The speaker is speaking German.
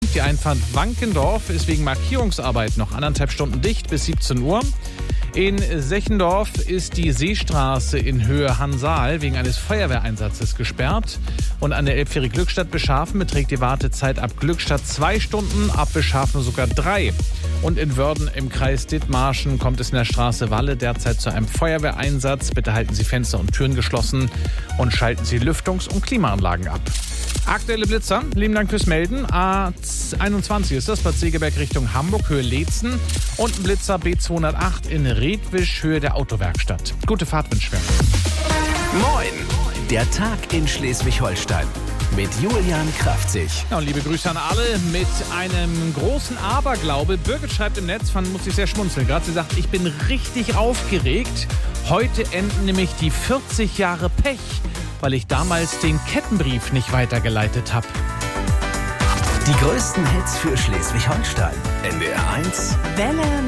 Die Einfahrt Wankendorf ist wegen Markierungsarbeit noch 1,5 Stunden dicht bis 17 Uhr. In Sechendorf ist die Seestraße in Höhe Hansaal wegen eines Feuerwehreinsatzes gesperrt. Und an der Elbfähre Glückstadt-Beschafen beträgt die Wartezeit ab Glückstadt 2 Stunden, ab Beschafen sogar 3. Und in Wörden im Kreis Dithmarschen kommt es in der Straße Walle derzeit zu einem Feuerwehreinsatz. Bitte halten Sie Fenster und Türen geschlossen und schalten Sie Lüftungs- und Klimaanlagen ab. Aktuelle Blitzer, lieben Dank fürs Melden. A21 ist das, Bad Segeberg Richtung Hamburg, Höhe Leetzen. Und ein Blitzer B208 in Redwisch, Höhe der Autowerkstatt. Gute Fahrt wünschen wir. Moin! Der Tag in Schleswig-Holstein mit Julian Kraftzig. Ja, und liebe Grüße an alle mit einem großen Aberglaube. Birgit schreibt im Netz, muss ich sehr schmunzeln. Gerade sie sagt, ich bin richtig aufgeregt. Heute enden nämlich die 40 Jahre Pech, weil ich damals den Kettenbrief nicht weitergeleitet habe. Die größten Hits für Schleswig-Holstein. NDR 1. Welle